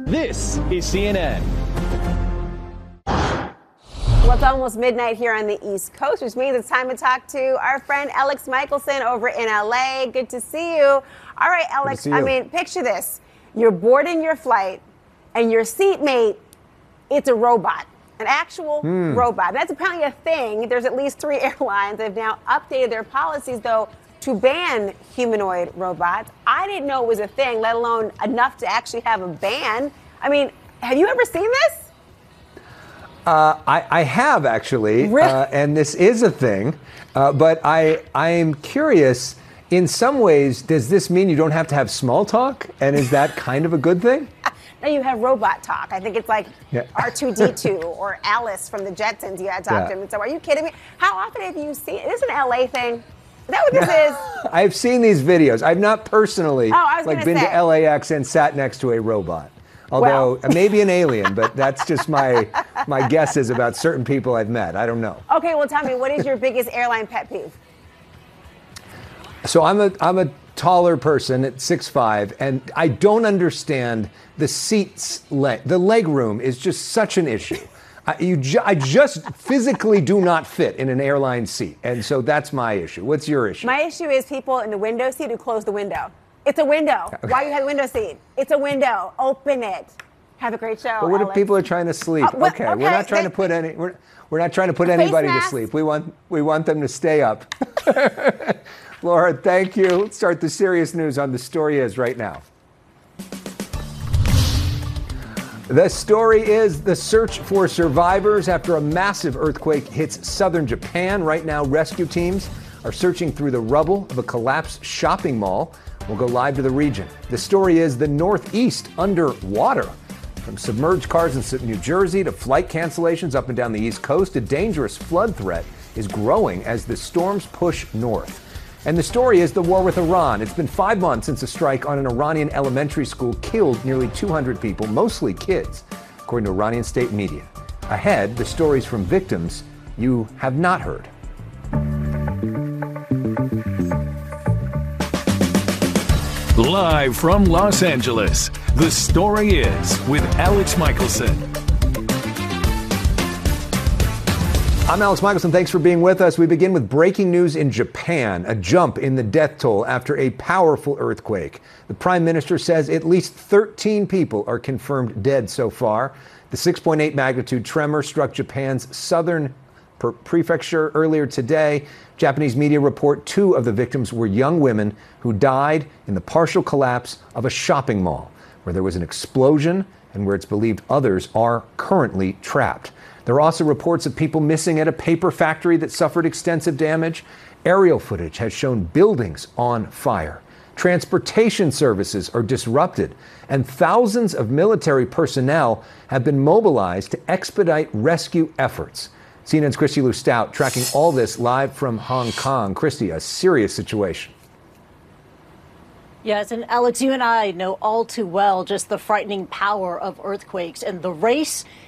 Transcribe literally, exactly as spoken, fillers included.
This is C N N. Well, it's almost midnight here on the East Coast, which means it's time to talk to our friend Alex Michelson over in L A. Good to see you. All right, Alex, I mean, picture this. You're boarding your flight, and your seatmate, it's a robot, an actual hmm. robot. That's apparently a thing. There's at least three airlines that have now updated their policies, though, to ban humanoid robots. I didn't know it was a thing, let alone enough to actually have a ban. I mean, have you ever seen this? Uh, I, I have actually, really? uh, and this is a thing, uh, but I I'm curious, in some ways, does this mean you don't have to have small talk? And is that kind of a good thing? Now you have robot talk. I think it's like yeah. R two D two or Alice from the Jetsons. You got to talk yeah. to him. And so are you kidding me? How often have you seen, is this an L A thing? Is that what this is? I've seen these videos. I've not personally oh, I was like been say. to L A X and sat next to a robot. Although well. maybe an alien, but that's just my my guesses about certain people I've met. I don't know. Okay, well, tell me, what is your biggest airline pet peeve? So I'm a I'm a taller person at six five, and I don't understand the seats. Le- the leg room is just such an issue. I, you ju- I just physically do not fit in an airline seat, and so that's my issue. What's your issue? My issue is people in the window seat who close the window. It's a window. Why do you have a window seat? It's a window. Open it. Have a great show. But what Alex. if people are trying to sleep? Uh, well, okay, okay, we're not trying they, to put any. We're, we're not trying to put anybody to sleep. We want we want them to stay up. Laura, thank you. Let's start the serious news on The Story Is right now. The story is the search for survivors after a massive earthquake hits southern Japan. Right now, rescue teams are searching through the rubble of a collapsed shopping mall. We'll go live to the region. The story is the Northeast underwater. From submerged cars in New Jersey to flight cancellations up and down the East Coast, a dangerous flood threat is growing as the storms push north. And the story is the war with Iran. It's been five months since a strike on an Iranian elementary school killed nearly two hundred people, mostly kids, according to Iranian state media. Ahead, the stories from victims you have not heard. Live from Los Angeles, The Story Is with Alex Michelson. I'm Alex Michelson. Thanks for being with us. We begin with breaking news in Japan, a jump in the death toll after a powerful earthquake. The prime minister says at least thirteen people are confirmed dead so far. The six point eight magnitude tremor struck Japan's southern prefecture earlier today. Japanese media report two of the victims were young women who died in the partial collapse of a shopping mall where there was an explosion and where it's believed others are currently trapped. There are also reports of people missing at a paper factory that suffered extensive damage. Aerial footage has shown buildings on fire. Transportation services are disrupted, and thousands of military personnel have been mobilized to expedite rescue efforts. C N N's Christy Lou Stout tracking all this live from Hong Kong. Christy, a serious situation. Yes, and Alex, you and I know all too well just the frightening power of earthquakes, and the race